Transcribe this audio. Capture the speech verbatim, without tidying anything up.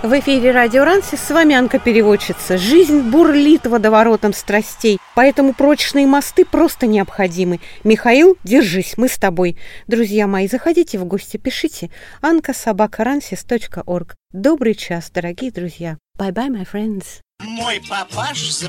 В эфире Радио Рансис, с вами Анка-переводчица. Жизнь бурлит водоворотом страстей, поэтому прочные мосты просто необходимы. Михаил, держись, мы с тобой. Друзья мои, заходите в гости, пишите анка собака рансис точка орг. Добрый час, дорогие друзья. Bye-bye, my friends. Мой папаш